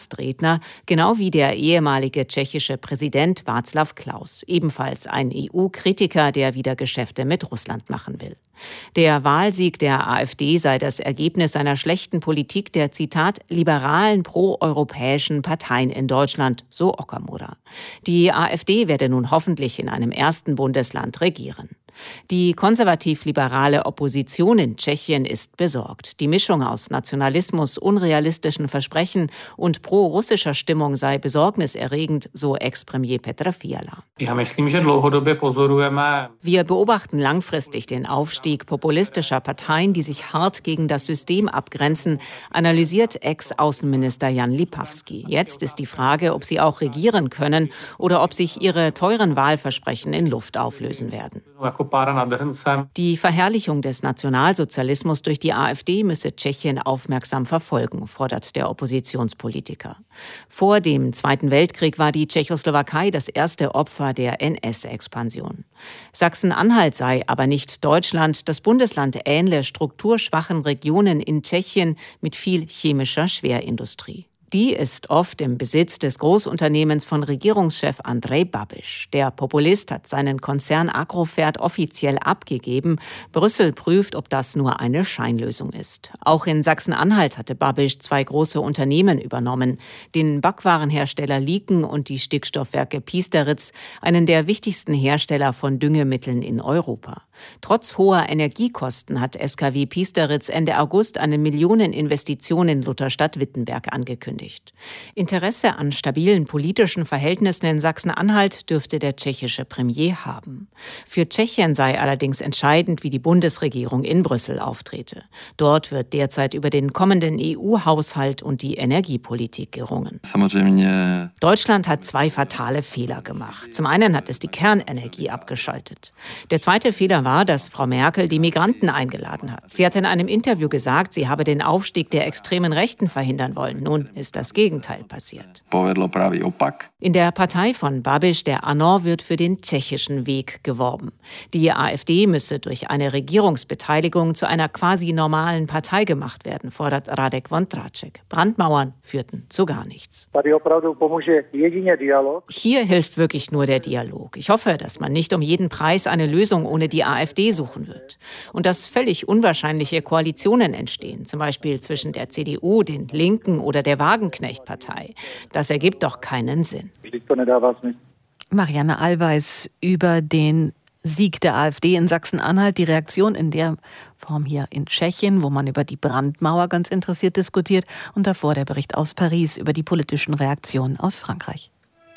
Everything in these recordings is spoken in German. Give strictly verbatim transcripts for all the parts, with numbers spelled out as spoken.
Gastredner, genau wie der ehemalige tschechische Präsident Václav Klaus, ebenfalls ein E U-Kritiker, der wieder Geschäfte mit Russland machen will. Der Wahlsieg der AfD sei das Ergebnis einer schlechten Politik der, Zitat, liberalen proeuropäischen Parteien in Deutschland, so Okamura. Die AfD werde nun hoffentlich in einem ersten Bundesland regieren. Die konservativ-liberale Opposition in Tschechien ist besorgt. Die Mischung aus Nationalismus, unrealistischen Versprechen und pro-russischer Stimmung sei besorgniserregend, so Ex-Premier Petr Fiala. Wir beobachten langfristig den Aufstieg populistischer Parteien, die sich hart gegen das System abgrenzen, analysiert Ex-Außenminister Jan Lipavský. Jetzt ist die Frage, ob sie auch regieren können oder ob sich ihre teuren Wahlversprechen in Luft auflösen werden. Die Verherrlichung des Nationalsozialismus durch die AfD müsse Tschechien aufmerksam verfolgen, fordert der Oppositionspolitiker. Vor dem Zweiten Weltkrieg war die Tschechoslowakei das erste Opfer der N S-Expansion. Sachsen-Anhalt sei aber nicht Deutschland. Das Bundesland ähnle strukturschwachen Regionen in Tschechien mit viel chemischer Schwerindustrie. Die ist oft im Besitz des Großunternehmens von Regierungschef Andrej Babiš. Der Populist hat seinen Konzern Agrofert offiziell abgegeben. Brüssel prüft, ob das nur eine Scheinlösung ist. Auch in Sachsen-Anhalt hatte Babiš zwei große Unternehmen übernommen. Den Backwarenhersteller Liken und die Stickstoffwerke Piesteritz, einen der wichtigsten Hersteller von Düngemitteln in Europa. Trotz hoher Energiekosten hat S K W Piesteritz Ende August eine Millioneninvestition in Lutherstadt-Wittenberg angekündigt. Interesse an stabilen politischen Verhältnissen in Sachsen-Anhalt dürfte der tschechische Premier haben. Für Tschechien sei allerdings entscheidend, wie die Bundesregierung in Brüssel auftrete. Dort wird derzeit über den kommenden E U-Haushalt und die Energiepolitik gerungen. Deutschland hat zwei fatale Fehler gemacht. Zum einen hat es die Kernenergie abgeschaltet. Der zweite Fehler war, dass Frau Merkel die Migranten eingeladen hat. Sie hat in einem Interview gesagt, sie habe den Aufstieg der extremen Rechten verhindern wollen. Nun ist das Gegenteil passiert. In der Partei von Babiš, der ANO, wird für den tschechischen Weg geworben. Die AfD müsse durch eine Regierungsbeteiligung zu einer quasi normalen Partei gemacht werden, fordert Radek Vondráček. Brandmauern führten zu gar nichts. Hier hilft wirklich nur der Dialog. Ich hoffe, dass man nicht um jeden Preis eine Lösung ohne die AfD suchen wird. Und dass völlig unwahrscheinliche Koalitionen entstehen, zum Beispiel zwischen der C D U, den Linken oder der Wagenknecht-Partei. Das ergibt doch keinen Sinn. Marianne Allweis über den Sieg der AfD in Sachsen-Anhalt, die Reaktion in der Form hier in Tschechien, wo man über die Brandmauer ganz interessiert diskutiert, und davor der Bericht aus Paris über die politischen Reaktionen aus Frankreich.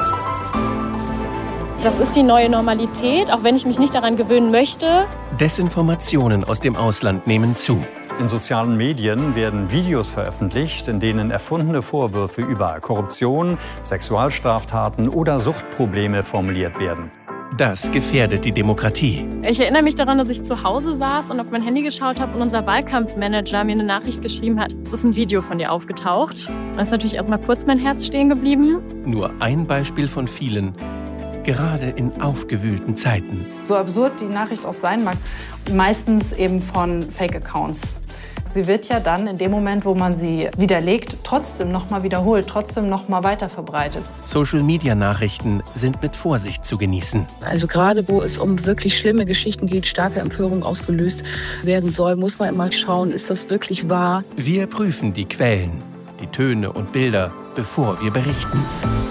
Das ist die neue Normalität, auch wenn ich mich nicht daran gewöhnen möchte. Desinformationen aus dem Ausland nehmen zu. In sozialen Medien werden Videos veröffentlicht, in denen erfundene Vorwürfe über Korruption, Sexualstraftaten oder Suchtprobleme formuliert werden. Das gefährdet die Demokratie. Ich erinnere mich daran, dass ich zu Hause saß und auf mein Handy geschaut habe und unser Wahlkampfmanager mir eine Nachricht geschrieben hat, es ist ein Video von dir aufgetaucht. Da ist natürlich erstmal kurz mein Herz stehen geblieben. Nur ein Beispiel von vielen, gerade in aufgewühlten Zeiten. So absurd die Nachricht auch sein mag, meistens eben von Fake-Accounts. Sie wird ja dann in dem Moment, wo man sie widerlegt, trotzdem nochmal wiederholt, trotzdem nochmal weiterverbreitet. Social-Media-Nachrichten sind mit Vorsicht zu genießen. Also gerade wo es um wirklich schlimme Geschichten geht, starke Empörung ausgelöst werden soll, muss man immer schauen, ist das wirklich wahr? Wir prüfen die Quellen, die Töne und Bilder, bevor wir berichten.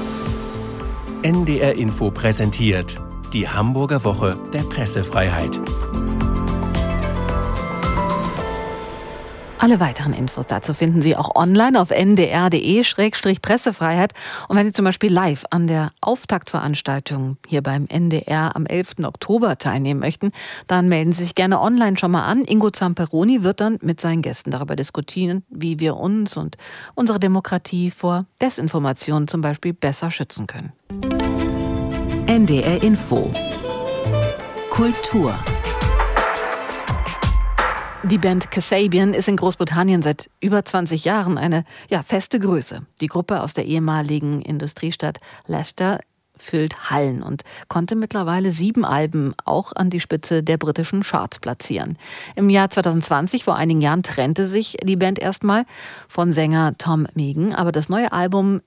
N D R Info präsentiert die Hamburger Woche der Pressefreiheit. Alle weiteren Infos dazu finden Sie auch online auf n d r punkt d e slash Pressefreiheit. Und wenn Sie zum Beispiel live an der Auftaktveranstaltung hier beim N D R am elften Oktober teilnehmen möchten, dann melden Sie sich gerne online schon mal an. Ingo Zamperoni wird dann mit seinen Gästen darüber diskutieren, wie wir uns und unsere Demokratie vor Desinformation zum Beispiel besser schützen können. N D R Info Kultur. Die Band Kasabian ist in Großbritannien seit über zwanzig Jahren eine ja, feste Größe. Die Gruppe aus der ehemaligen Industriestadt Leicester füllt Hallen und konnte mittlerweile sieben Alben auch an die Spitze der britischen Charts platzieren. Im Jahr zwanzig zwanzig, vor einigen Jahren, trennte sich die Band erstmal von Sänger Tom Meighan, aber das neue Album